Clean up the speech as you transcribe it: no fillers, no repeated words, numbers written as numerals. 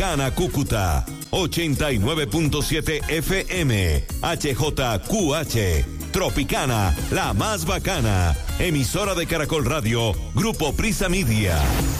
Cana Cúcuta, 89.7 FM, HJQH, Tropicana, la más bacana, emisora de Caracol Radio, Grupo Prisa Media.